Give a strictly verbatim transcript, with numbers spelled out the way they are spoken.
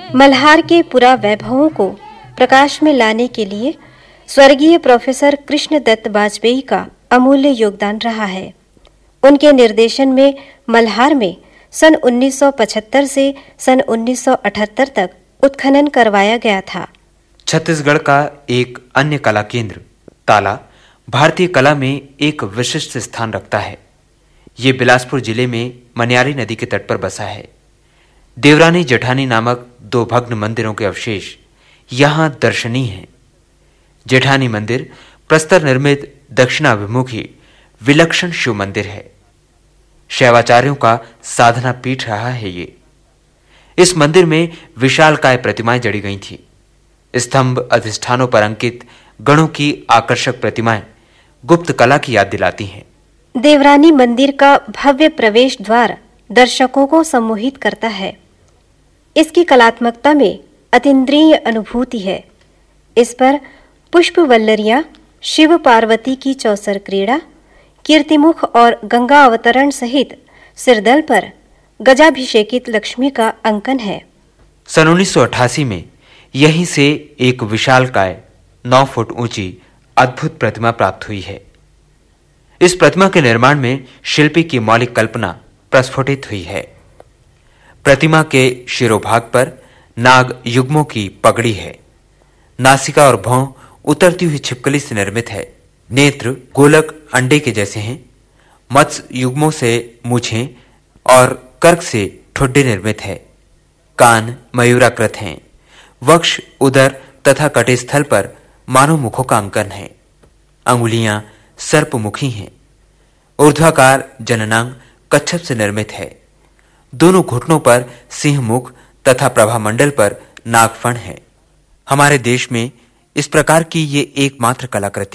मल्हार के पुरा वैभवों को प्रकाश में लाने के लिए स्वर्गीय प्रोफेसर कृष्णदत्त बाजपेयी का अमूल्य योगदान रहा है। उनके निर्देशन में मल्हार में सन उन्नीस सौ पचहत्तर से सन उन्नीस सौ अठहत्तर तक उत्खनन करवाया गया था। छत्तीसगढ़ का एक अन्य कला केंद्र ताला भारतीय कला में एक विशिष्ट स्थान रखता है। ये बिलासपुर जिले में मनियारी नदी के तट पर बसा है। देवरानी जेठानी नामक दो भग्न मंदिरों के अवशेष यहाँ दर्शनीय हैं। जेठानी मंदिर प्रस्तर निर्मित दक्षिणाभिमुखी विलक्षण शिव मंदिर है। शैवाचार्यों का साधना पीठ रहा है ये। इस मंदिर में विशालकाय प्रतिमाएं जड़ी गई थीं। स्तंभ अधिष्ठानों पर अंकित गणों की आकर्षक प्रतिमाएं गुप्त कला की याद दिलाती हैं। देवरानी मंदिर का भव्य प्रवेश द्वार दर्शकों को सम्मोहित करता है। इसकी कलात्मकता में अतीन्द्रिय अनुभूति है। इस पर पुष्प वल्लरियां, शिव पार्वती की चौसर क्रीड़ा, कीर्तिमुख और गंगा अवतरण सहित सिरदल पर गजाभिषेकित लक्ष्मी का अंकन है। सन उन्नीस सौ अट्ठासी में यहीं से एक विशालकाय नौ फुट ऊंची अद्भुत प्रतिमा प्राप्त हुई है। इस प्रतिमा के निर्माण में शिल्पी की मौलिक कल्पना प्रस्फुटित हुई है। प्रतिमा के शिरोभाग पर नाग युग्मों की पगड़ी है। नासिका और भौं उतरती हुई छिपकली से निर्मित है। नेत्र गोलक अंडे के जैसे हैं। मत्स्य युग्मों से मूछें और कर्क से ठुड्डे निर्मित है। कान मयूराकृत हैं। वक्ष, उदर तथा कटिस्थल पर मानव मुखों का अंकन है। अंगुलियां सर्पमुखी हैं। ऊर्ध्वाकार जननांग कच्छप से निर्मित है। दोनों घुटनों पर सिंह मुख तथा प्रभामंडल पर नागफण है। हमारे देश में इस प्रकार की ये एकमात्र कलाकृति